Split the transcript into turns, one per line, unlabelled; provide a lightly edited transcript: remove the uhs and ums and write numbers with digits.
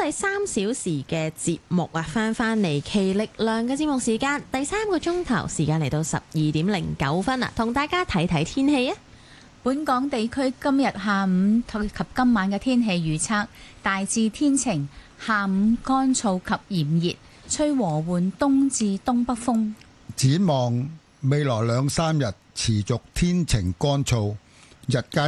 第3小時嘅節目啊，翻嚟其力量嘅節目時間，第3個鐘頭時間嚟到12:09啦，同大家睇睇天氣啊。
本港地區今日下午及今晚嘅天氣預測大致天晴，下午乾燥及炎熱，吹和緩東至東北風。
展望未來2-3日持續天晴乾燥，日間